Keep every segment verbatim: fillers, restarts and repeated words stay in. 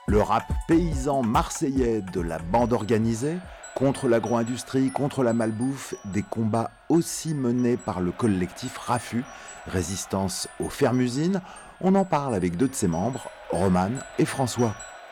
Le rap paysan marseillais de la bande organisée, contre l'agro-industrie, contre la malbouffe, des combats aussi menés par le collectif RAFU, Résistance aux fermes-usines. On en parle avec deux de ses membres, Romane et François.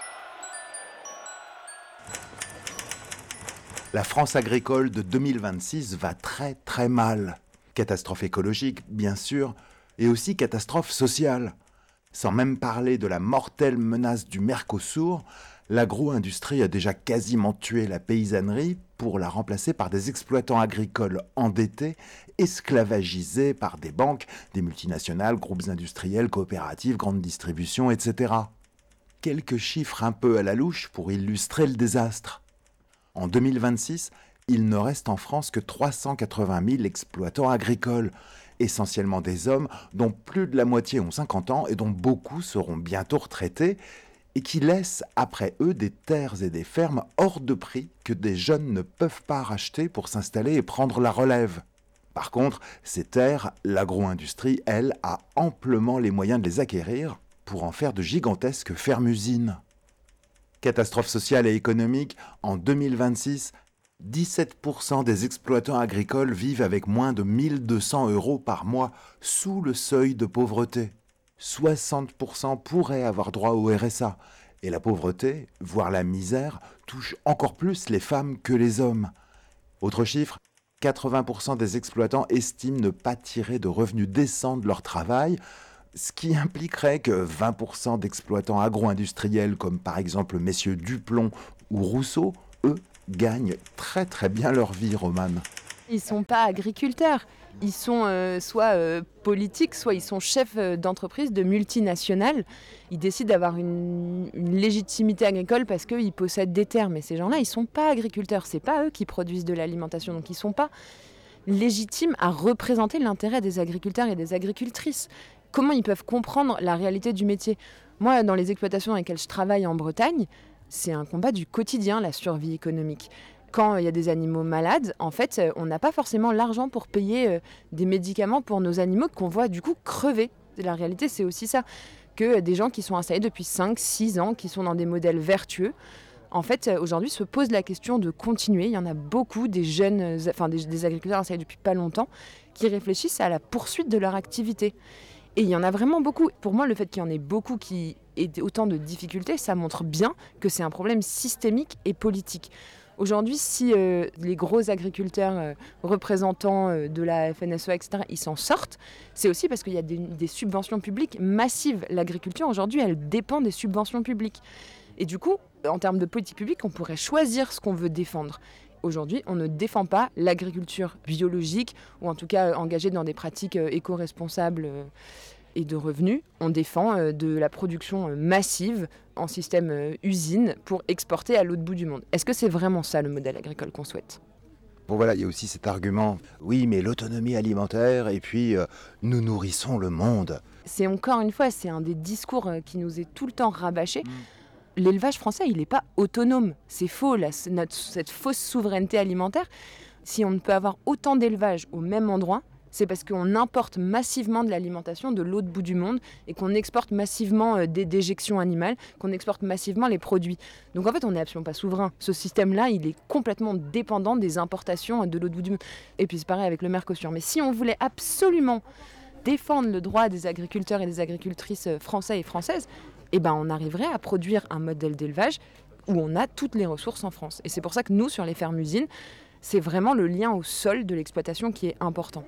La France agricole de deux mille vingt-six va très très mal. Catastrophe écologique, bien sûr, et aussi catastrophe sociale. Sans même parler de la mortelle menace du Mercosur, l'agro-industrie a déjà quasiment tué la paysannerie pour la remplacer par des exploitants agricoles endettés, esclavagisés par des banques, des multinationales, groupes industriels, coopératives, grandes distributions, et cetera. Quelques chiffres un peu à la louche pour illustrer le désastre. En deux mille vingt-six, il ne reste en France que trois cent quatre-vingt mille exploitants agricoles, essentiellement des hommes dont plus de la moitié ont cinquante ans et dont beaucoup seront bientôt retraités, et qui laissent après eux des terres et des fermes hors de prix que des jeunes ne peuvent pas racheter pour s'installer et prendre la relève. Par contre, ces terres, l'agro-industrie, elle, a amplement les moyens de les acquérir pour en faire de gigantesques fermes-usines. Catastrophe sociale et économique, en deux mille vingt-six, dix-sept pour cent des exploitants agricoles vivent avec moins de mille deux cents euros par mois sous le seuil de pauvreté. soixante pour cent pourraient avoir droit au R S A. Et la pauvreté, voire la misère, touche encore plus les femmes que les hommes. Autre chiffre, quatre-vingts pour cent des exploitants estiment ne pas tirer de revenus décents de leur travail, ce qui impliquerait que vingt pour cent d'exploitants agro-industriels, comme par exemple messieurs Duplon ou Rousseau, eux, gagnent très très bien leur vie, Romane. Ils ne sont pas agriculteurs, ils sont euh, soit euh, politiques, soit ils sont chefs d'entreprise, de multinationales. Ils décident d'avoir une, une légitimité agricole parce qu'ils possèdent des terres. Mais ces gens-là, ils ne sont pas agriculteurs, ce n'est pas eux qui produisent de l'alimentation. Donc ils ne sont pas légitimes à représenter l'intérêt des agriculteurs et des agricultrices. Comment ils peuvent comprendre la réalité du métier ? Moi, dans les exploitations dans lesquelles je travaille en Bretagne, c'est un combat du quotidien, la survie économique. Quand il y a des animaux malades, en fait, on n'a pas forcément l'argent pour payer des médicaments pour nos animaux qu'on voit du coup crever. La réalité, c'est aussi ça, que des gens qui sont installés depuis cinq six ans, qui sont dans des modèles vertueux, en fait, aujourd'hui, se posent la question de continuer. Il y en a beaucoup, des jeunes, enfin des, des agriculteurs installés depuis pas longtemps, qui réfléchissent à la poursuite de leur activité. Et il y en a vraiment beaucoup. Pour moi, le fait qu'il y en ait beaucoup qui aient autant de difficultés, ça montre bien que c'est un problème systémique et politique. Aujourd'hui, si euh, les gros agriculteurs euh, représentants euh, de la F N S E A, et cetera, ils s'en sortent, c'est aussi parce qu'il y a des, des subventions publiques massives. L'agriculture, aujourd'hui, elle dépend des subventions publiques. Et du coup, en termes de politique publique, on pourrait choisir ce qu'on veut défendre. Aujourd'hui, on ne défend pas l'agriculture biologique, ou en tout cas engagée dans des pratiques euh, éco-responsables euh, et de revenus. On défend euh, de la production euh, massive en système euh, usine pour exporter à l'autre bout du monde. Est-ce que c'est vraiment ça le modèle agricole qu'on souhaite ? Bon voilà, il y a aussi cet argument, oui mais l'autonomie alimentaire et puis euh, nous nourrissons le monde. C'est encore une fois, c'est un des discours euh, qui nous est tout le temps rabâché. Mmh. L'élevage français, il n'est pas autonome. C'est faux, là, c'est notre, cette fausse souveraineté alimentaire. Si on ne peut avoir autant d'élevage au même endroit, c'est parce qu'on importe massivement de l'alimentation de l'autre bout du monde et qu'on exporte massivement des déjections animales, qu'on exporte massivement les produits. Donc en fait, on n'est absolument pas souverain. Ce système-là, il est complètement dépendant des importations de l'autre bout du monde. Et puis c'est pareil avec le Mercosur. Mais si on voulait absolument défendre le droit des agriculteurs et des agricultrices français et françaises, eh ben on arriverait à produire un modèle d'élevage où on a toutes les ressources en France. Et c'est pour ça que nous, sur les fermes-usines, c'est vraiment le lien au sol de l'exploitation qui est important.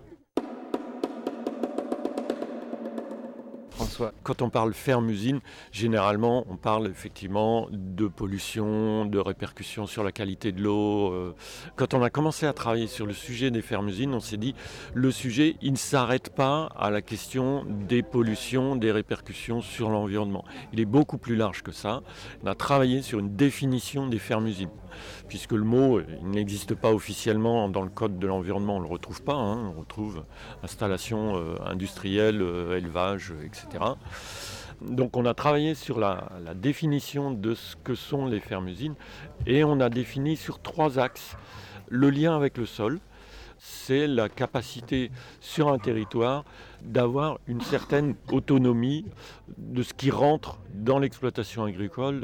François, quand on parle ferme-usine, généralement, on parle effectivement de pollution, de répercussions sur la qualité de l'eau. Quand on a commencé à travailler sur le sujet des fermes-usines, on s'est dit, le sujet, il ne s'arrête pas à la question des pollutions, des répercussions sur l'environnement. Il est beaucoup plus large que ça. On a travaillé sur une définition des fermes-usines, puisque le mot, il n'existe pas officiellement dans le code de l'environnement, on ne le retrouve pas. Hein. On retrouve installation euh, industrielle, euh, élevage, et cetera. Donc on a travaillé sur la, la définition de ce que sont les fermes-usines et on a défini sur trois axes. Le lien avec le sol, c'est la capacité sur un territoire d'avoir une certaine autonomie de ce qui rentre dans l'exploitation agricole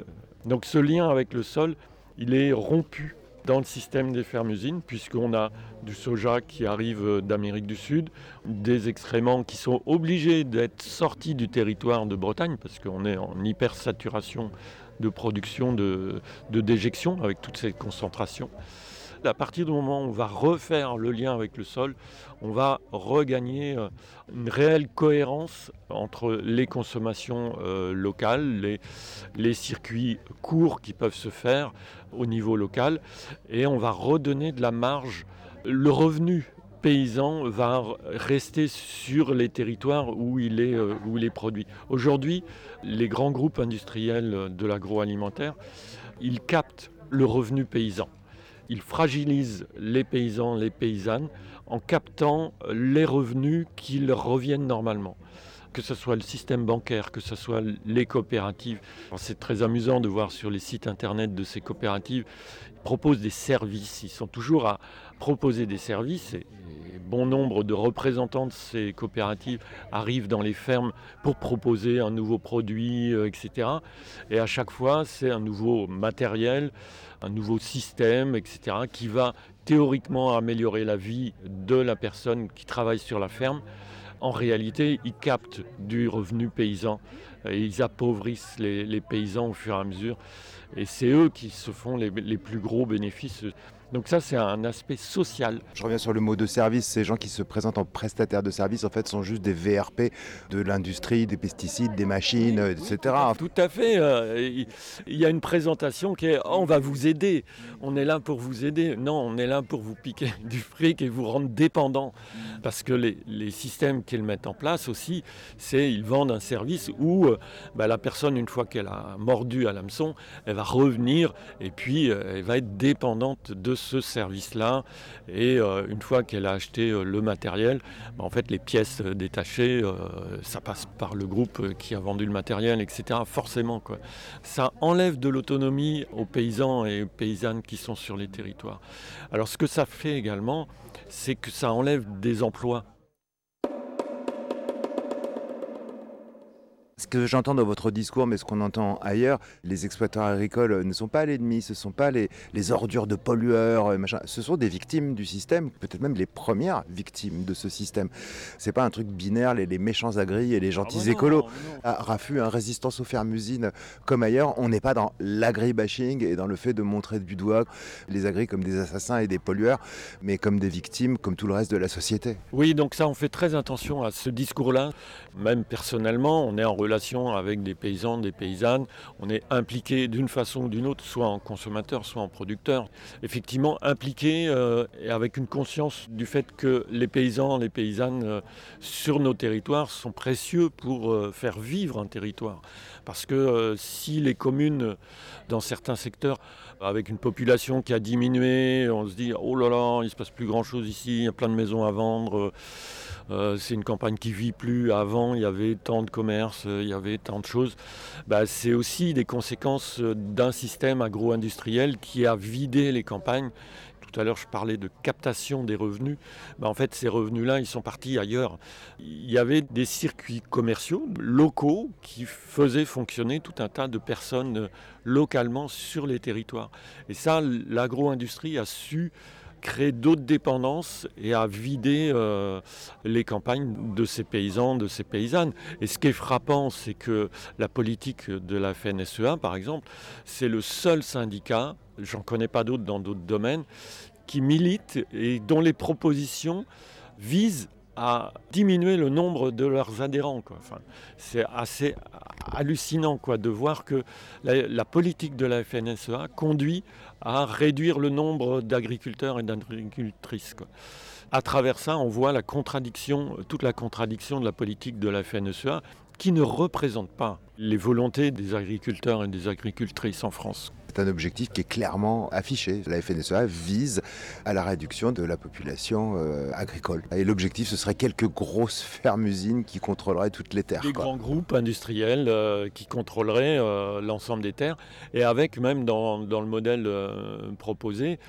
Donc ce lien avec le sol, il est rompu dans le système des fermes-usines, puisqu'on a du soja qui arrive d'Amérique du Sud, des excréments qui sont obligés d'être sortis du territoire de Bretagne, parce qu'on est en hypersaturation de production, de, de déjection, avec toutes ces concentrations. À partir du moment où on va refaire le lien avec le sol, on va regagner une réelle cohérence entre les consommations euh, locales, les, les circuits courts qui peuvent se faire au niveau local, et on va redonner de la marge. Le revenu paysan va rester sur les territoires où il est, euh, où il est produit. Aujourd'hui, les grands groupes industriels de l'agroalimentaire, ils captent le revenu paysan. Ils fragilisent les paysans, les paysannes, en captant les revenus qui leur reviennent normalement. Que ce soit le système bancaire, que ce soit les coopératives. Alors c'est très amusant de voir sur les sites internet de ces coopératives, ils proposent des services. Ils sont toujours à proposer des services. Et, et bon nombre de représentants de ces coopératives arrivent dans les fermes pour proposer un nouveau produit, euh, et cetera. Et à chaque fois, c'est un nouveau matériel, un nouveau système, et cetera, qui va théoriquement améliorer la vie de la personne qui travaille sur la ferme. En réalité, ils captent du revenu paysan et ils appauvrissent les, les paysans au fur et à mesure. Et c'est eux qui se font les, les plus gros bénéfices. Donc ça, c'est un aspect social. Je reviens sur le mot de service. Ces gens qui se présentent en prestataires de services, en fait, sont juste des V R P de l'industrie, des pesticides, des machines, et cetera. Tout à fait. Il y a une présentation qui est oh, « on va vous aider, on est là pour vous aider ». Non, on est là pour vous piquer du fric et vous rendre dépendant. Parce que les, les systèmes qu'ils mettent en place aussi, c'est ils vendent un service où euh, bah, la personne, une fois qu'elle a mordu à l'hameçon, elle va revenir et puis euh, elle va être dépendante de ce service-là. Et euh, une fois qu'elle a acheté euh, le matériel, bah, en fait, les pièces euh, détachées, euh, ça passe par le groupe euh, qui a vendu le matériel, et cetera. Forcément, quoi. Ça enlève de l'autonomie aux paysans et aux paysannes qui sont sur les territoires. Alors, ce que ça fait également, c'est que ça enlève des emplois. Ce que j'entends dans votre discours, mais ce qu'on entend ailleurs, les exploitants agricoles ne sont pas l'ennemi, ce ne sont pas les, les ordures de pollueurs, machin. Ce sont des victimes du système, peut-être même les premières victimes de ce système. C'est pas un truc binaire, les, les méchants agris et les gentils ah bah écolos. Non, non. À Raffut, un résistance aux fermes-usines comme ailleurs, on n'est pas dans l'agri-bashing et dans le fait de montrer du doigt les agris comme des assassins et des pollueurs, mais comme des victimes, comme tout le reste de la société. Oui, donc ça, on fait très attention à ce discours-là. Même personnellement, on est en relation avec des paysans, des paysannes. On est impliqué d'une façon ou d'une autre, soit en consommateur, soit en producteur. Effectivement, impliqué euh, et avec une conscience du fait que les paysans, les paysannes euh, sur nos territoires sont précieux pour euh, faire vivre un territoire. Parce que euh, si les communes, dans certains secteurs, avec une population qui a diminué, on se dit « oh là là, il ne se passe plus grand-chose ici, il y a plein de maisons à vendre ». Euh, c'est une campagne qui ne vit plus. Avant, il y avait tant de commerces, euh, il y avait tant de choses. Bah, c'est aussi des conséquences d'un système agro-industriel qui a vidé les campagnes. Tout à l'heure, je parlais de captation des revenus. Bah, en fait, ces revenus-là, ils sont partis ailleurs. Il y avait des circuits commerciaux locaux qui faisaient fonctionner tout un tas de personnes localement sur les territoires. Et ça, l'agro-industrie a su créer d'autres dépendances et à vider euh, les campagnes de ces paysans, de ces paysannes. Et ce qui est frappant, c'est que la politique de la F N S E A, par exemple, c'est le seul syndicat, j'en connais pas d'autres dans d'autres domaines, qui milite et dont les propositions visent à diminuer le nombre de leurs adhérents, quoi. Enfin, c'est assez hallucinant, quoi, de voir que la, la politique de la F N S E A conduit à réduire le nombre d'agriculteurs et d'agricultrices, quoi. À travers ça, on voit la contradiction, toute la contradiction de la politique de la F N S E A qui ne représente pas les volontés des agriculteurs et des agricultrices en France. C'est un objectif qui est clairement affiché. La F N S E A vise à la réduction de la population euh, agricole. Et l'objectif, ce serait quelques grosses fermes-usines qui contrôleraient toutes les terres. Des quoi. grands groupes industriels euh, qui contrôleraient euh, l'ensemble des terres. Et avec même dans, dans le modèle euh, proposé,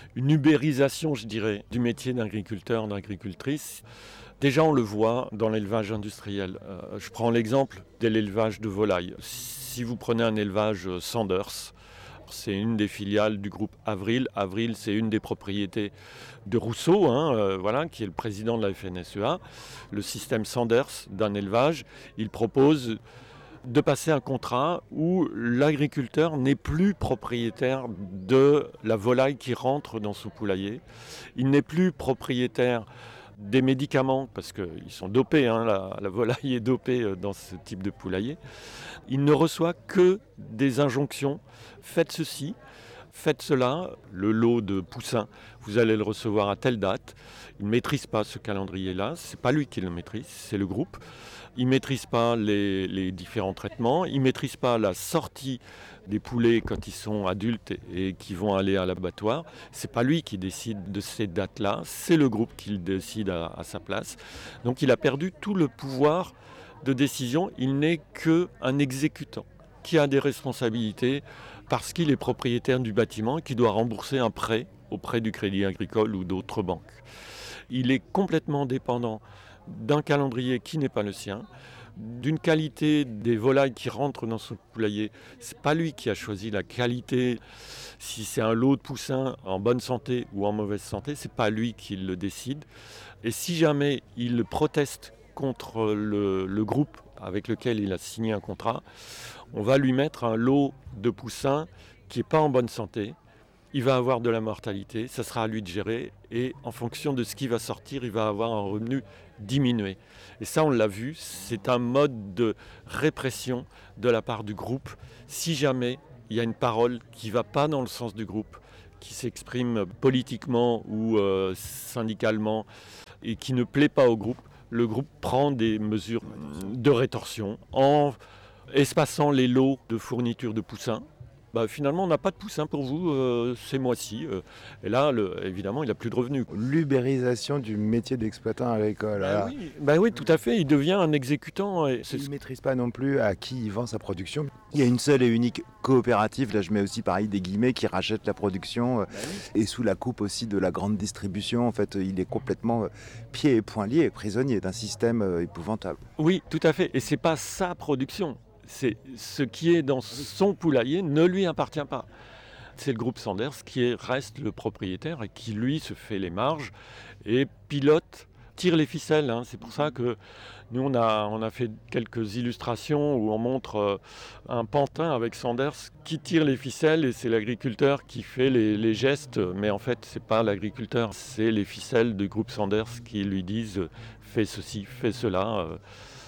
une ubérisation, je dirais, du métier d'agriculteur, d'agricultrice. Déjà, on le voit dans l'élevage industriel. Euh, je prends l'exemple de l'élevage de volailles. Si vous prenez un élevage Sanders, c'est une des filiales du groupe Avril. Avril, c'est une des propriétés de Rousseau, hein, euh, voilà, qui est le président de la F N S E A. Le système Sanders d'un élevage, il propose de passer un contrat où l'agriculteur n'est plus propriétaire de la volaille qui rentre dans son poulailler. Il n'est plus propriétaire des médicaments, parce qu'ils sont dopés, hein, la, la volaille est dopée dans ce type de poulailler. Il ne reçoit que des injonctions. Faites ceci, faites cela. Le lot de poussins, vous allez le recevoir à telle date. Il ne maîtrise pas ce calendrier-là. Ce n'est pas lui qui le maîtrise, c'est le groupe. Il ne maîtrise pas les, les différents traitements. Il ne maîtrise pas la sortie des poulets quand ils sont adultes et, et qui vont aller à l'abattoir. Ce n'est pas lui qui décide de ces dates-là. C'est le groupe qui le décide à, à sa place. Donc il a perdu tout le pouvoir de décision. Il n'est qu'un exécutant qui a des responsabilités parce qu'il est propriétaire du bâtiment et qui doit rembourser un prêt auprès du Crédit Agricole ou d'autres banques. Il est complètement dépendant d'un calendrier qui n'est pas le sien, d'une qualité des volailles qui rentrent dans son poulailler. Ce n'est pas lui qui a choisi la qualité. Si c'est un lot de poussins en bonne santé ou en mauvaise santé, ce n'est pas lui qui le décide. Et si jamais il proteste contre le, le groupe avec lequel il a signé un contrat, on va lui mettre un lot de poussins qui n'est pas en bonne santé. Il va avoir de la mortalité, ça sera à lui de gérer et en fonction de ce qui va sortir, il va avoir un revenu diminué. Et ça, on l'a vu, c'est un mode de répression de la part du groupe. Si jamais il y a une parole qui ne va pas dans le sens du groupe, qui s'exprime politiquement ou euh, syndicalement et qui ne plaît pas au groupe, le groupe prend des mesures de rétorsion en espaçant les lots de fourniture de poussins. Bah, finalement, on n'a pas de poussins pour vous euh, ces mois-ci. Euh, et là, le, évidemment, il n'a plus de revenus. L'ubérisation du métier d'exploitant agricole. Bah oui, bah oui, tout à fait. Il devient un exécutant. Et il ne maîtrise pas non plus à qui il vend sa production. Il y a une seule et unique coopérative, là je mets aussi pareil des guillemets, qui rachète la production euh, bah oui. Et sous la coupe aussi de la grande distribution. En fait, il est complètement euh, pieds et poings liés, prisonnier d'un système euh, épouvantable. Oui, tout à fait. Et ce n'est pas sa production. C'est ce qui est dans son poulailler ne lui appartient pas. C'est le groupe Sanders qui est, reste le propriétaire et qui, lui, se fait les marges et pilote, tire les ficelles. Hein. C'est pour ça que nous, on a, on a fait quelques illustrations où on montre euh, un pantin avec Sanders qui tire les ficelles et c'est l'agriculteur qui fait les, les gestes. Mais en fait, ce n'est pas l'agriculteur, c'est les ficelles du groupe Sanders qui lui disent euh, « fais ceci, fais cela euh. ».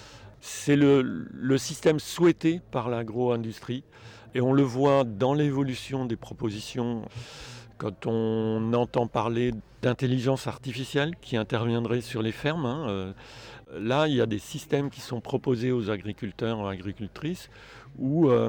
C'est le, le système souhaité par l'agro-industrie et on le voit dans l'évolution des propositions quand on entend parler d'intelligence artificielle qui interviendrait sur les fermes. Hein, euh, là, il y a des systèmes qui sont proposés aux agriculteurs et agricultrices où euh,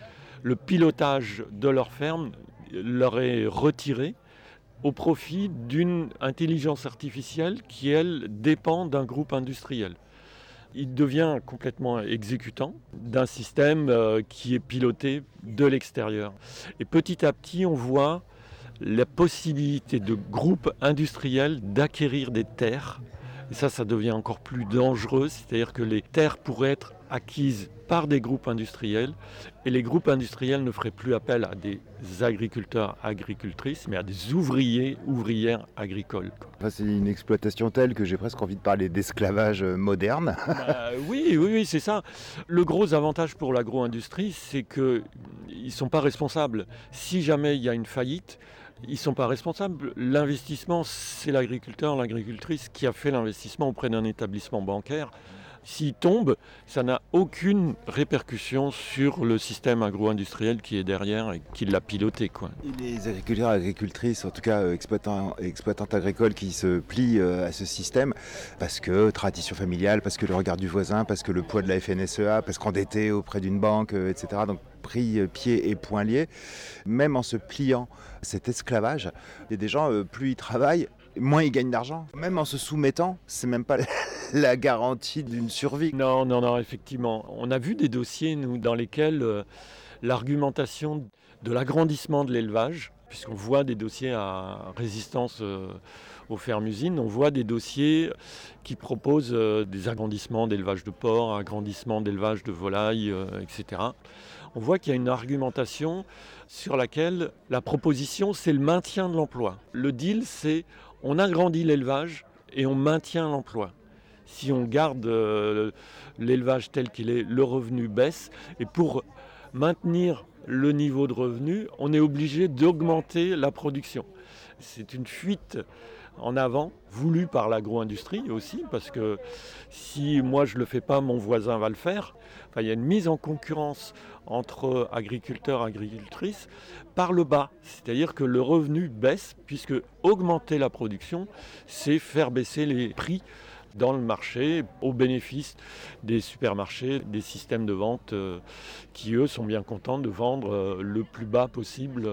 le pilotage de leur ferme leur est retiré au profit d'une intelligence artificielle qui, elle, dépend d'un groupe industriel. Il devient complètement exécutant d'un système euh, qui est piloté de l'extérieur. Et petit à petit, on voit la possibilité de groupes industriels d'acquérir des terres. Et ça, ça devient encore plus dangereux, c'est-à-dire que les terres pourraient être acquises par des groupes industriels et les groupes industriels ne feraient plus appel à des agriculteurs, agricultrices, mais à des ouvriers, ouvrières agricoles. Enfin, c'est une exploitation telle que j'ai presque envie de parler d'esclavage moderne. Bah, oui, oui, oui, c'est ça. Le gros avantage pour l'agro-industrie, c'est qu'ils ne sont pas responsables. Si jamais il y a une faillite, ils ne sont pas responsables. L'investissement, c'est l'agriculteur, l'agricultrice qui a fait l'investissement auprès d'un établissement bancaire. S'il tombe, ça n'a aucune répercussion sur le système agro-industriel qui est derrière et qui l'a piloté, quoi. Et les agriculteurs et agricultrices, en tout cas exploitants, exploitantes agricoles qui se plient à ce système, parce que tradition familiale, parce que le regard du voisin, parce que le poids de la F N S E A, parce qu'endetté auprès d'une banque, et cetera. Donc pris pieds et poings liés, même en se pliant cet esclavage, il y a des gens, plus ils travaillent, moins ils gagnent d'argent. Même en se soumettant, c'est même pas la garantie d'une survie. Non, non, non, effectivement. On a vu des dossiers, nous, dans lesquels euh, l'argumentation de l'agrandissement de l'élevage, puisqu'on voit des dossiers à résistance euh, aux fermes-usines, on voit des dossiers qui proposent euh, des agrandissements d'élevage de porcs, agrandissements d'élevage de volailles, euh, et cetera. On voit qu'il y a une argumentation sur laquelle la proposition, c'est le maintien de l'emploi. Le deal, c'est on agrandit l'élevage et on maintient l'emploi. Si on garde euh, l'élevage tel qu'il est, le revenu baisse. Et pour maintenir le niveau de revenu, on est obligé d'augmenter la production. C'est une fuite en avant, voulue par l'agro-industrie aussi, parce que si moi je ne le fais pas, mon voisin va le faire. Enfin, il y a une mise en concurrence entre agriculteurs et agricultrices par le bas. C'est-à-dire que le revenu baisse, puisque augmenter la production, c'est faire baisser les prix dans le marché au bénéfice des supermarchés, des systèmes de vente euh, qui, eux, sont bien contents de vendre euh, le plus bas possible.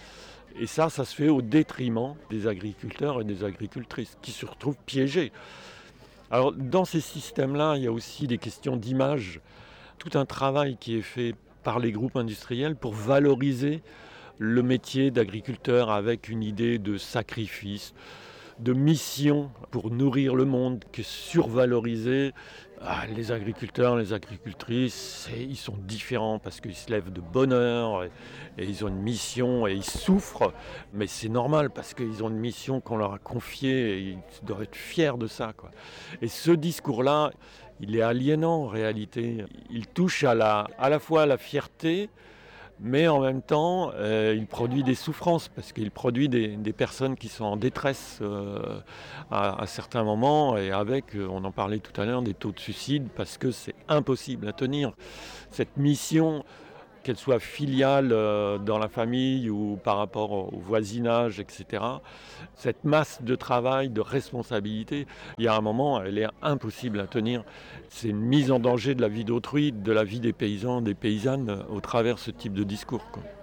Et ça, ça se fait au détriment des agriculteurs et des agricultrices qui se retrouvent piégés. Alors, dans ces systèmes-là, il y a aussi des questions d'image. Tout un travail qui est fait par les groupes industriels pour valoriser le métier d'agriculteur avec une idée de sacrifice, de mission pour nourrir le monde, qui est survalorisé. Ah, les agriculteurs, les agricultrices, ils sont différents parce qu'ils se lèvent de bonne heure et, et ils ont une mission et ils souffrent. Mais c'est normal parce qu'ils ont une mission qu'on leur a confiée et ils doivent être fiers de ça, quoi. Et ce discours-là, il est aliénant en réalité. Il touche à la, à la fois à la fierté, mais en même temps, euh, il produit des souffrances, parce qu'il produit des, des personnes qui sont en détresse euh, à, à certains moments, et avec, euh, on en parlait tout à l'heure, des taux de suicide, parce que c'est impossible à tenir. Cette mission, qu'elle soit filiale euh, dans la famille ou par rapport au, au voisinage, et cetera, cette masse de travail, de responsabilité, il y a un moment, elle est impossible à tenir. C'est une mise en danger de la vie d'autrui, de la vie des paysans, des paysannes, au travers de ce type de discours, quoi.